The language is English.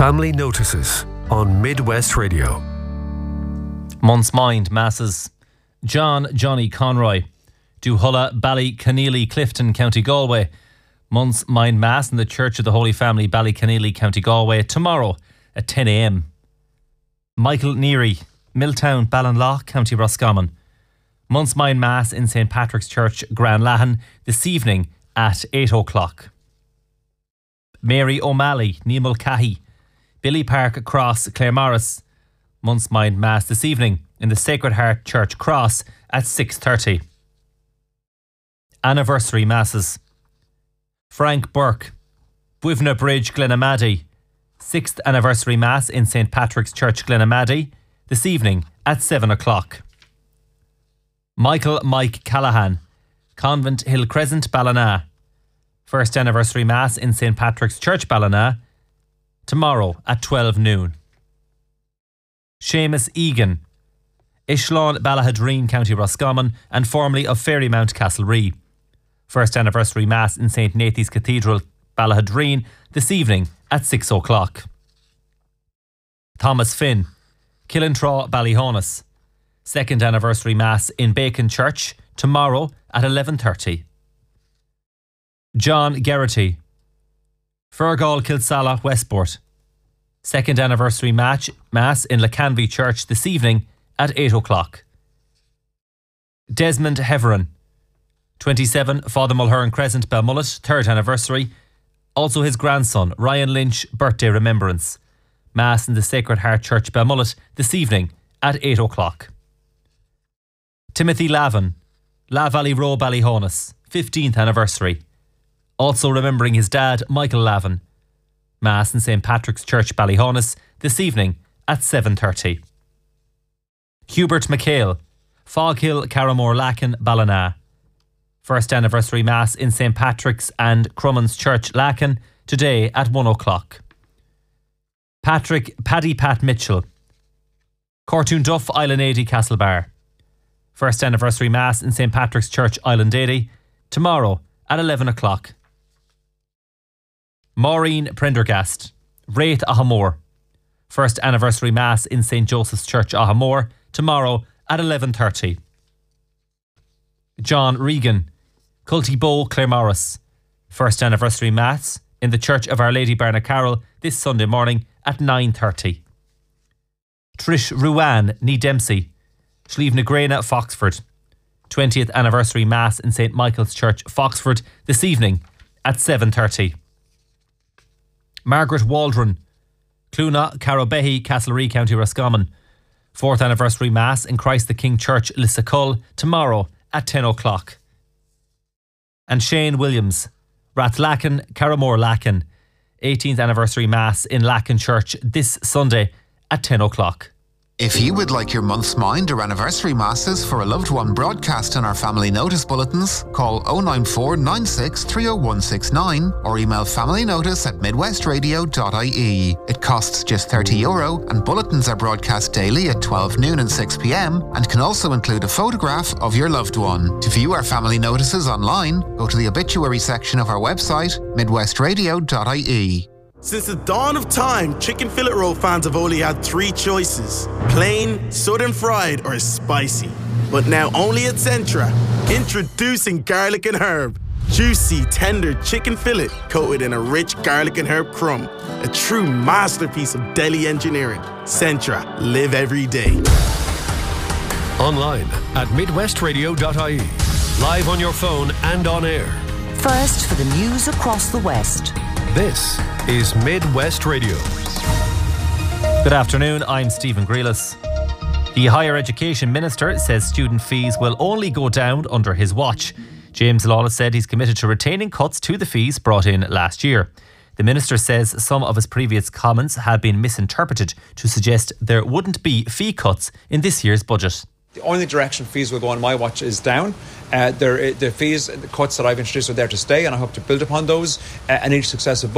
Family Notices on Midwest Radio. Month's Mind Masses. Johnny Conroy. Duhulla, Ballyconneely, Clifton, County Galway. Month's Mind Mass in the Church of the Holy Family, Ballyconneely, County Galway, tomorrow at 10 a.m. Michael Neary, Milltown, Ballinlough, County Roscommon. Month's Mind Mass in St. Patrick's Church, Granlahan, this evening at 8 o'clock. Mary O'Malley, Neemulcahy, Billy Park Cross, Claremorris. Month's Mind Mass this evening in the Sacred Heart Church Cross at 6:30. Anniversary Masses. Frank Burke, Buivna Bridge, Glenamaddy. 6th Anniversary Mass in St. Patrick's Church, Glenamaddy, this evening at 7 o'clock. Michael Mike Callahan, Convent Hill Crescent, Ballina. 1st Anniversary Mass in St. Patrick's Church, Ballina, tomorrow at 12 noon. Seamus Egan, Ishlawn, Ballahadreen, County Roscommon, and formerly of Fairymount, Castlerea. 1st Anniversary Mass in St. Nathan's Cathedral, Ballahadreen, this evening at 6 o'clock. Thomas Finn, Killintraw, Ballyhonus. 2nd Anniversary Mass in Bacon Church, tomorrow at 11:30. John Geraghty, Fergal, Kilsalla, Westport. 2nd Anniversary Mass in Lacanvy Church this evening at 8 o'clock. Desmond Heveron, 27 Father Mulhern Crescent, Belmullet, 3rd Anniversary. Also his grandson, Ryan Lynch, birthday remembrance. Mass in the Sacred Heart Church, Belmullet, this evening at 8 o'clock. Timothy Lavin, La Valley Row, Ballyhonus, 15th Anniversary. Also remembering his dad, Michael Lavin. Mass in St. Patrick's Church, Ballyhonus, this evening at 7:30. Hubert McHale, Foghill, Carramore, Lacken, Ballina. 1st Anniversary Mass in St. Patrick's and Crummins Church, Lacken, today at 1 o'clock. Paddy Pat Mitchell, Cortoon Duff, Island 80, Castlebar. 1st Anniversary Mass in St. Patrick's Church, Island 80, tomorrow at 11 o'clock. Maureen Prendergast, Wraith, Ahamore. 1st Anniversary Mass in St. Joseph's Church, Ahamore, tomorrow at 11:30. John Regan, Cultybow, Claremorris. 1st Anniversary Mass in the Church of Our Lady Barnacarroll this Sunday morning at 9:30. Trish Ruan, Nee Dempsey, Slieve Nagrena, Foxford. 20th Anniversary Mass in St. Michael's Church, Foxford, this evening at 7:30. Margaret Waldron, Cluna, Carrobehy, Castlerea, County Roscommon. 4th Anniversary Mass in Christ the King Church, Lissacull, tomorrow at 10 o'clock. And Shane Williams, Rathlacken, Carramore, Lacken. 18th Anniversary Mass in Lacken Church this Sunday at 10 o'clock. If you would like your month's mind or anniversary masses for a loved one broadcast in our family notice bulletins, call 094 96 30169 or email familynotice@midwestradio.ie. It costs just €30 and bulletins are broadcast daily at 12 noon and 6 p.m. and can also include a photograph of your loved one. To view our family notices online, go to the obituary section of our website, midwestradio.ie. Since the dawn of time, chicken fillet roll fans have only had 3 choices: plain, southern fried, or spicy. But now only at Centra, introducing garlic and herb. Juicy, tender chicken fillet coated in a rich garlic and herb crumb. A true masterpiece of deli engineering. Centra, live every day. Online at midwestradio.ie. Live on your phone and on air. First for the news across the West. This is Midwest Radio. Good afternoon, I'm Stephen Grealis. The Higher Education Minister says student fees will only go down under his watch. James Lawless said he's committed to retaining cuts to the fees brought in last year. The Minister says some of his previous comments have been misinterpreted to suggest there wouldn't be fee cuts in this year's budget. The only direction fees will go on my watch is down. The fees, the cuts that I've introduced are there to stay, and I hope to build upon those in each successive budget.